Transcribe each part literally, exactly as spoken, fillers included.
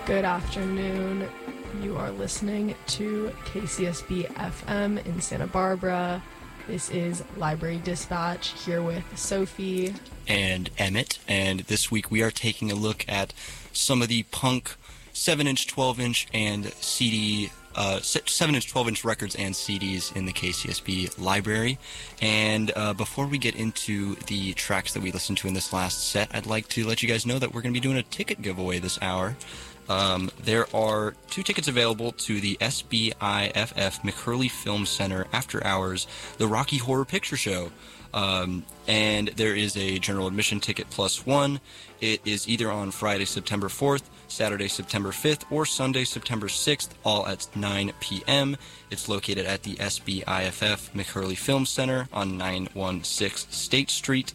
Good afternoon. You are listening to K C S B F M in Santa Barbara. This is Library Dispatch here with Sophie and Emmett, and this week we are taking a look at some of the punk seven inch, twelve inch, and C D, uh, seven inch, twelve inch records and C Ds in the K C S B library. And uh, before we get into the tracks that we listened to in this last set, I'd like to let you guys know that we're going to be doing a ticket giveaway this hour. Um, there are two tickets available to the S B I F F McHurley Film Center After Hours, the Rocky Horror Picture Show. Um, and there is a general admission ticket plus one. It is either on Friday, September fourth, Saturday, September fifth, or Sunday, September sixth, all at nine p.m. It's located at the S B I F F McHurley Film Center on nine one six State Street.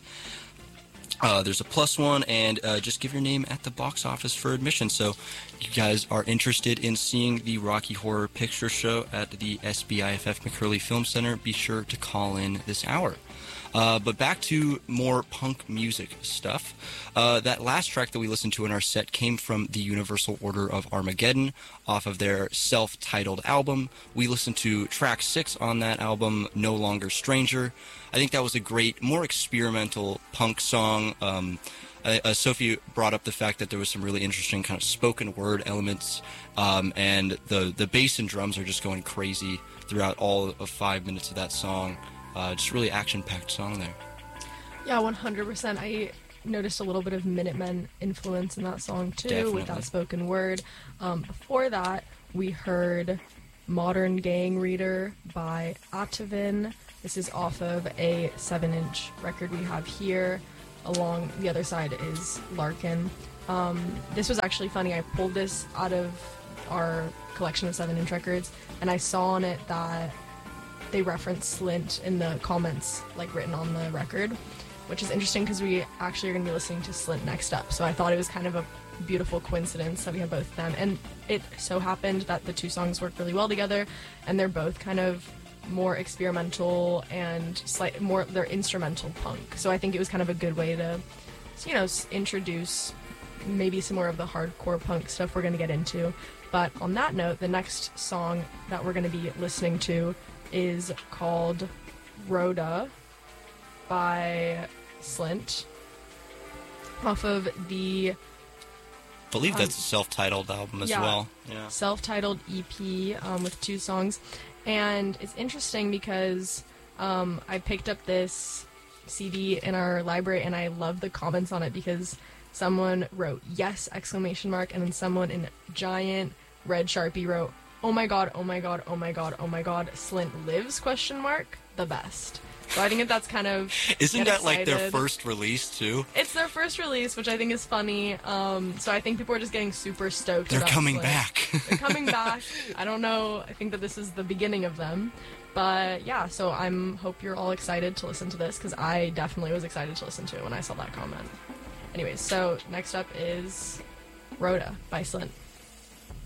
Uh, there's a plus one, and uh, just give your name at the box office for admission. So if you guys are interested in seeing the Rocky Horror Picture Show at the S B I F F McHurley Film Center, be sure to call in this hour. Uh, but back to more punk music stuff. Uh, that last track that we listened to in our set came from the Universal Order of Armageddon off of their self-titled album. We listened to track six on that album, No Longer Stranger. I think that was a great, more experimental punk song. Um, uh, Sophie brought up the fact that there was some really interesting kind of spoken word elements, um, and the, the bass and drums are just going crazy throughout all of five minutes of that song. Uh, just really action-packed song there. Yeah, one hundred percent. I noticed a little bit of Minutemen influence in that song, too, Definitely. With that spoken word. Um, before that, we heard Modern Gang Reader by Atavin. This is off of a seven inch record we have here. Along the other side is Larkin. Um, this was actually funny. I pulled this out of our collection of seven inch records, and I saw on it that they reference Slint in the comments, like, written on the record, which is interesting because we actually are going to be listening to Slint next up. So I thought it was kind of a beautiful coincidence that we have both of them. And it so happened that the two songs work really well together, and they're both kind of more experimental and slight more, they're instrumental punk. So I think it was kind of a good way to, you know, introduce maybe some more of the hardcore punk stuff we're going to get into. But on that note, the next song that we're going to be listening to is called Rhoda by Slint, off of the I believe um, that's a self-titled album as yeah, well. Yeah, self-titled E P um, with two songs. And it's interesting because um, I picked up this C D in our library, and I love the comments on it because someone wrote yes exclamation mark, and then someone in giant red Sharpie wrote, oh my god, oh my god, oh my god, oh my god, Slint lives, question mark, the best. So I think that that's kind of Isn't that like their excited. first release too? It's their first release, which I think is funny. Um, so I think people are just getting super stoked. They're about coming Slint. back. They're coming back. I don't know. I think that this is the beginning of them. But yeah, so I'm hope you're all excited to listen to this, because I definitely was excited to listen to it when I saw that comment. Anyways, so next up is Rhoda by Slint.